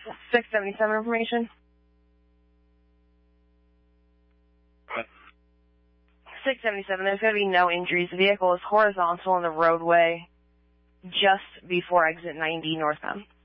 677 information. What? 677, there's going to be no injuries. The vehicle is horizontal on the roadway just before exit 90 northbound.